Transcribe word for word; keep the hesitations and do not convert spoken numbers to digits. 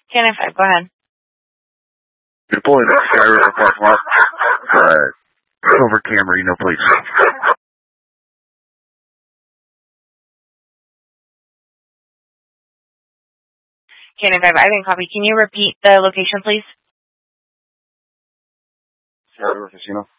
Cannon five, go ahead. You're pulling at Sky River parking lot. Uh, Silver Camry, no place. Cannon five, I didn't copy. Can you repeat the location, please? Sky River Casino.